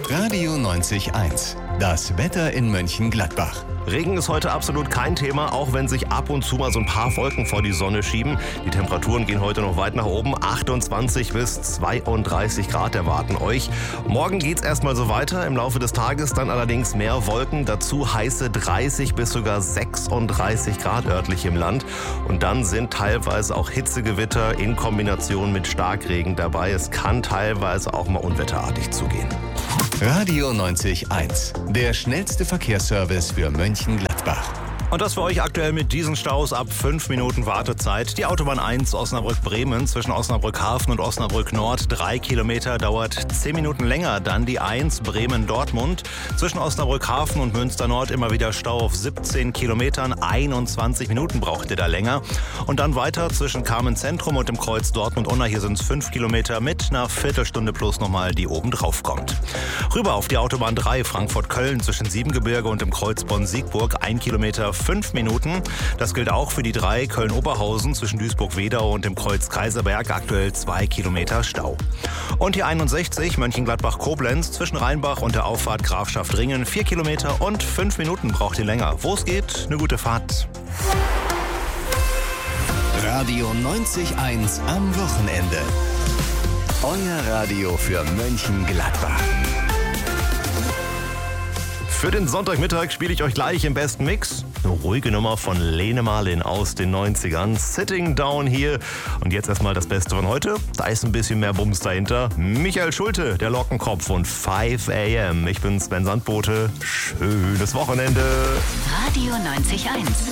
Radio 90.1. Das Wetter in Mönchengladbach. Regen ist heute absolut kein Thema, auch wenn sich ab und zu mal so ein paar Wolken vor die Sonne schieben. Die Temperaturen gehen heute noch weit nach oben. 28 bis 32 Grad erwarten euch. Morgen geht's erstmal so weiter. Im Laufe des Tages dann allerdings mehr Wolken. Dazu heiße 30 bis sogar 36 Grad örtlich im Land. Und dann sind teilweise auch Hitzegewitter in Kombination mit Starkregen dabei. Es kann teilweise auch mal unwetterartig zugehen. Radio 90.1. Der schnellste Verkehrsservice für Mönchengladbach. Und das für euch aktuell mit diesen Staus ab 5 Minuten Wartezeit. Die Autobahn 1 Osnabrück-Bremen zwischen Osnabrück-Hafen und Osnabrück-Nord 3 Kilometer dauert 10 Minuten länger. Dann die 1 Bremen-Dortmund zwischen Osnabrück-Hafen und Münster-Nord immer wieder Stau auf 17 Kilometern. 21 Minuten braucht ihr da länger. Und dann weiter zwischen Carmen-Zentrum und dem Kreuz Dortmund-Unna. Hier sind es 5 Kilometer mit einer Viertelstunde plus nochmal, die oben drauf kommt. Rüber auf die Autobahn 3 Frankfurt-Köln zwischen Siebengebirge und dem Kreuz Bonn-Siegburg 1 Kilometer 5 Minuten. Das gilt auch für die 3 Köln-Oberhausen zwischen Duisburg-Wedau und dem Kreuz Kaiserberg. Aktuell 2 Kilometer Stau. Und die 61 Mönchengladbach-Koblenz zwischen Rheinbach und der Auffahrt Grafschaft-Ringen 4 Kilometer und 5 Minuten braucht ihr länger. Wo es geht, eine gute Fahrt. Radio 90.1 am Wochenende. Euer Radio für Mönchengladbach. Für den Sonntagmittag spiele ich euch gleich im besten Mix eine ruhige Nummer von Lene Marlin aus den 90ern. Sitting Down hier. Und jetzt erstmal das Beste von heute. Da ist ein bisschen mehr Bums dahinter. Michael Schulte, der Lockenkopf und 5 AM. Ich bin Sven Sandbote. Schönes Wochenende. Radio 90.1.